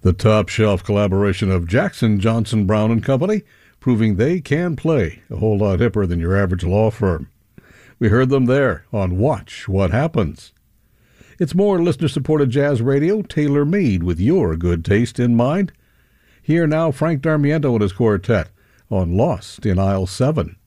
The top shelf collaboration of Jackson Johnson Brown and Company, proving they can play a whole lot hipper than your average law firm. We heard them there on Watch What Happens. It's more listener-supported jazz radio, tailor-made with your good taste in mind. Here now, Frank Darmiento and his quartet on Lost in Aisle 7.